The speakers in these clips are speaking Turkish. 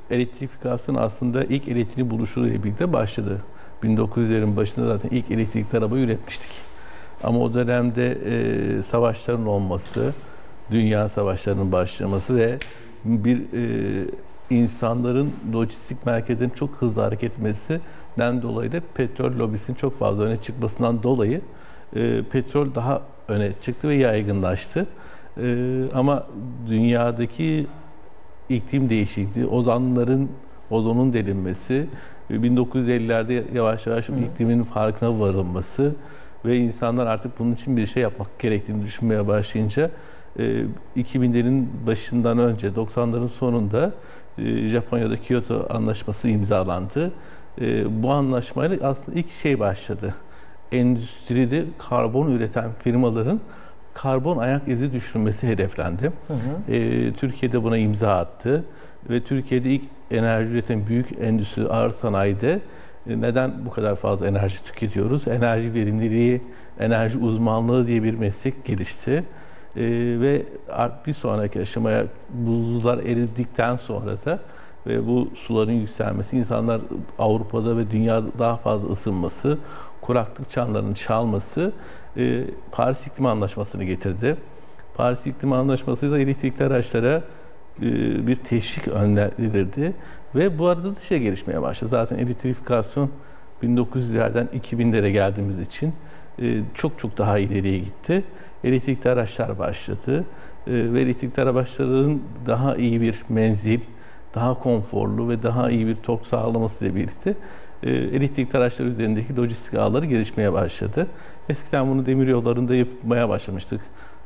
elektrifikasyon aslında ilk elektriğin buluşuyla birlikte başladı. 1900'lerin başında zaten ilk elektrikli arabayı üretmiştik. Ama o dönemde savaşların olması, dünya savaşlarının başlaması ve bir insanların lojistik merkezlerinin çok hızlı hareket etmesinden dolayı da petrol lobisinin çok fazla öne çıkmasından dolayı petrol daha öne çıktı ve yaygınlaştı. Ama dünyadaki iklim değişikliği, ozonun delinmesi, 1950'lerde yavaş yavaş iklimin farkına varılması ve insanlar artık bunun için bir şey yapmak gerektiğini düşünmeye başlayınca 2000'lerin başından önce 90'ların sonunda Japonya'da Kyoto Anlaşması imzalandı. Bu anlaşmayla aslında ilk şey başladı. Endüstride karbon üreten firmaların karbon ayak izi düşürmesi hedeflendi. Türkiye'de buna imza attı ve Türkiye'de ilk enerji üreten büyük endüstri, ağır sanayide neden bu kadar fazla enerji tüketiyoruz? Enerji verimliliği, enerji uzmanlığı diye bir meslek gelişti. Ve bir sonraki aşamaya buzullar eridikten sonra da ve bu suların yükselmesi, insanlar Avrupa'da ve dünyada daha fazla ısınması, kuraklık çanlarının çalması Paris İklim Anlaşması'nı getirdi. Paris İklim Anlaşması da elektrikli araçlara bir teşvik önerildi ve bu arada da şey gelişmeye başladı. Zaten elektrifikasyon 1900'lerden 2000'lere geldiğimiz için çok daha ileriye gitti. Elektrikli araçlar başladı ve elektrikli araçların daha iyi bir menzil, daha konforlu ve daha iyi bir tork sağlamasıyla birlikte elektrikli araçlar üzerindeki lojistik ağları gelişmeye başladı. Eskiden bunu demir yollarında yapmaya başlamıştık.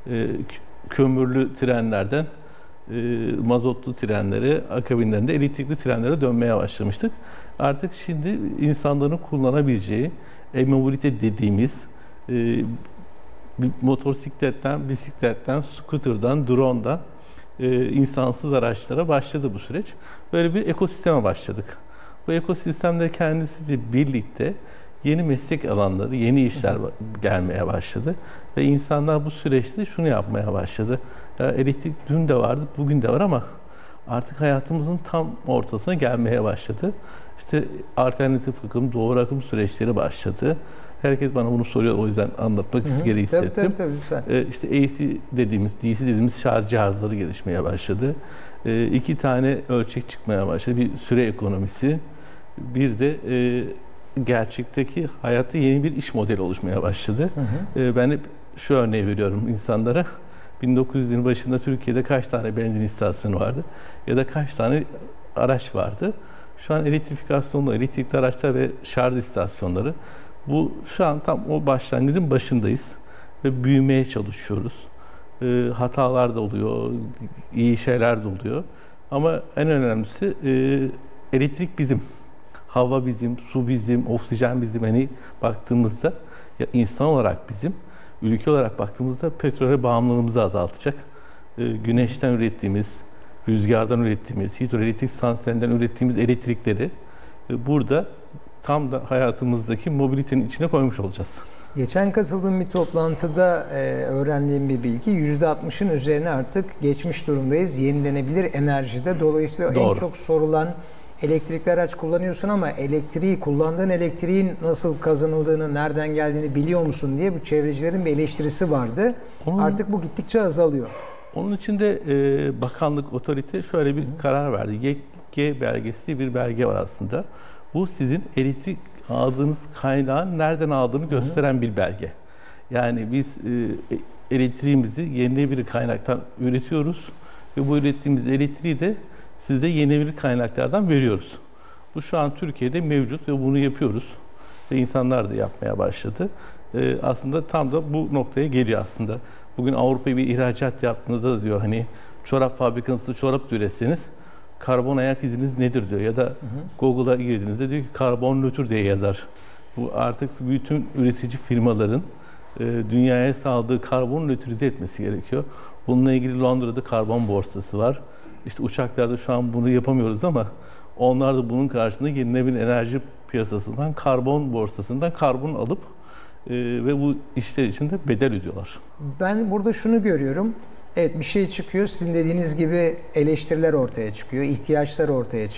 Kömürlü trenlerden mazotlu trenlere, akabinlerinde elektrikli trenlere dönmeye başlamıştık. Artık şimdi insanların kullanabileceği e-mobilite dediğimiz motosikletten, bisikletten, scooter'dan, drone'dan insansız araçlara başladı bu süreç. Böyle bir ekosisteme başladık. Bu ekosistemde kendisiyle birlikte yeni meslek alanları, yeni işler gelmeye başladı. Ve insanlar bu süreçte şunu yapmaya başladı. Ya elektrik dün de vardı, bugün de var ama artık hayatımızın tam ortasına gelmeye başladı. İşte alternatif akım, doğru akım süreçleri başladı. Herkes bana bunu soruyor, o yüzden anlatmak gereği hissettim. Tabii, lütfen. İşte AC dediğimiz, DC dediğimiz şarj cihazları gelişmeye başladı. 2 tane ölçek çıkmaya başladı. Bir süre ekonomisi, bir de gerçekteki hayatta yeni bir iş modeli oluşmaya başladı. Ben hep şu örneği veriyorum insanlara. 1900'lerin başında Türkiye'de kaç tane benzin istasyonu vardı ya da kaç tane araç vardı. Şu an elektrifikasyonlu, elektrikli araçlar ve şarj istasyonları. Bu şu an tam o başlangıcın başındayız ve büyümeye çalışıyoruz. Hatalar da oluyor, iyi şeyler de oluyor. Ama en önemlisi elektrik bizim. Hava bizim, su bizim, oksijen bizim. Hani baktığımızda ya insan olarak bizim, ülke olarak baktığımızda petrole bağımlılığımızı azaltacak. Güneşten ürettiğimiz, rüzgardan ürettiğimiz, hidroelektrik santralinden ürettiğimiz elektrikleri burada tam da hayatımızdaki mobilitenin içine koymuş olacağız. Geçen katıldığım bir toplantıda öğrendiğim bir bilgi, %60'ın üzerine artık geçmiş durumdayız yenilenebilir enerjide. Dolayısıyla Doğru. En çok sorulan elektrikli araç kullanıyorsun ama kullandığın elektriğin nasıl kazanıldığını, nereden geldiğini biliyor musun diye bu çevrecilerin bir eleştirisi vardı. Artık bu gittikçe azalıyor. Onun için de bakanlık, otorite şöyle bir karar verdi. YG belgesi diye bir belge var aslında. Bu sizin elektrik aldığınız kaynağın nereden aldığını gösteren bir belge. Yani biz elektriğimizi yenilenebilir kaynaktan üretiyoruz ve bu ürettiğimiz elektriği de size yenilenebilir kaynaklardan veriyoruz. Bu şu an Türkiye'de mevcut ve bunu yapıyoruz. Ve insanlar da yapmaya başladı. Aslında tam da bu noktaya geliyor aslında. Bugün Avrupa'ya bir ihracat yaptığınızda da diyor hani çorap fabrikasında çorap da üretseniz karbon ayak iziniz nedir diyor ya da Google'a girdiğinizde diyor ki karbon nötr diye yazar. Bu artık bütün üretici firmaların dünyaya sağladığı karbon nötrize etmesi gerekiyor. Bununla ilgili Londra'da karbon borsası var. İşte uçaklarda şu an bunu yapamıyoruz ama onlar da bunun karşılığında yenilenebilir enerji piyasasından, karbon borsasından karbon alıp ve bu işler için de bedel ödüyorlar. Ben burada şunu görüyorum. Evet, bir şey çıkıyor. Sizin dediğiniz gibi eleştiriler ortaya çıkıyor. İhtiyaçlar ortaya çıkıyor.